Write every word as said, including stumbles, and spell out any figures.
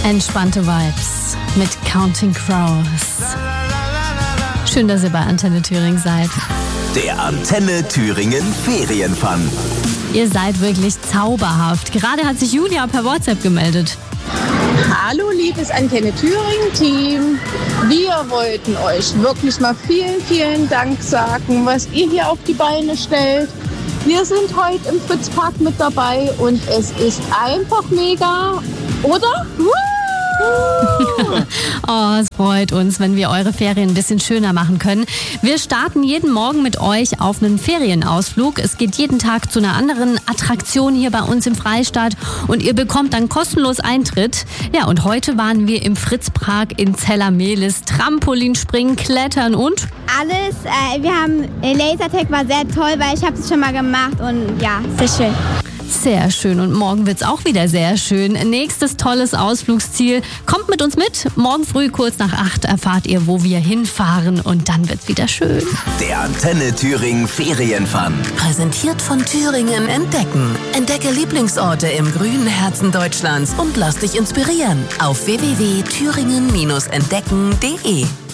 Entspannte Vibes mit Counting Crows. Schön, dass ihr bei Antenne Thüringen seid. Der Antenne Thüringen Ferienfun. Ihr seid wirklich zauberhaft. Gerade hat sich Julia per WhatsApp gemeldet. Hallo liebes Antenne Thüringen-Team. Wir wollten euch wirklich mal vielen, vielen Dank sagen, was ihr hier auf die Beine stellt. Wir sind heute im Fritzpark mit dabei und es ist einfach mega, oder? Oh, es freut uns, wenn wir eure Ferien ein bisschen schöner machen können. Wir starten jeden Morgen mit euch auf einen Ferienausflug. Es geht jeden Tag zu einer anderen Attraktion hier bei uns im Freistaat und ihr bekommt dann kostenlos Eintritt. Ja, und heute waren wir im Fritzpark in Zella-Mehlis. Trampolinspringen, Klettern und... Alles. Äh, wir haben, äh, Lasertag war sehr toll, weil ich habe es schon mal gemacht und ja, sehr schön. Sehr schön und morgen wird's auch wieder sehr schön. Nächstes tolles Ausflugsziel. Kommt mit uns mit. Morgen früh kurz nach acht erfahrt ihr, wo wir hinfahren und dann wird's wieder schön. Der Antenne Thüringen Ferienfun. Präsentiert von Thüringen Entdecken. Entdecke Lieblingsorte im grünen Herzen Deutschlands und lass dich inspirieren auf w w w punkt thüringen Bindestrich entdecken punkt d e.